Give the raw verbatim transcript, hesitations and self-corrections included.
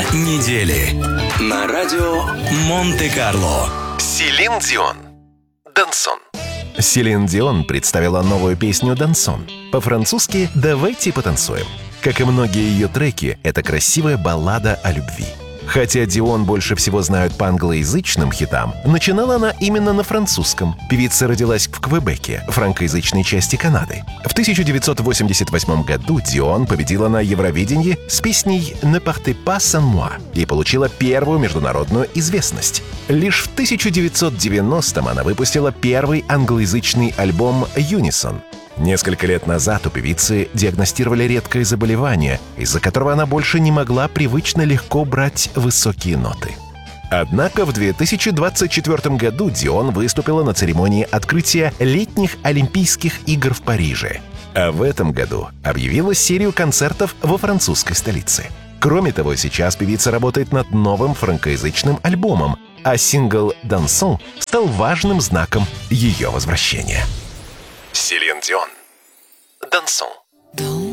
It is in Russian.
недели на радио Монте-Карло. Селин Дион. Дансон. Селин Дион представила новую песню «Дансон». По-французски «Давайте потанцуем». Как и многие ее треки, это красивая баллада о любви. Хотя Дион больше всего знают по англоязычным хитам, начинала она именно на французском. Певица родилась в Квебеке, франкоязычной части Канады. В тысяча девятьсот восемьдесят восьмом году Дион победила на Евровидении с песней «Ne partez pas sans moi» и получила первую международную известность. Лишь в тысяча девятьсот девяностом она выпустила первый англоязычный альбом «Unison». Несколько лет назад у певицы диагностировали редкое заболевание, из-за которого она больше не могла привычно легко брать высокие ноты. Однако в две тысячи двадцать четвёртом году Дион выступила на церемонии открытия летних Олимпийских игр в Париже. А в этом году объявила серию концертов во французской столице. Кроме того, сейчас певица работает над новым франкоязычным альбомом, а сингл «Дансон» стал важным знаком ее возвращения. Селин Дион. Дансон.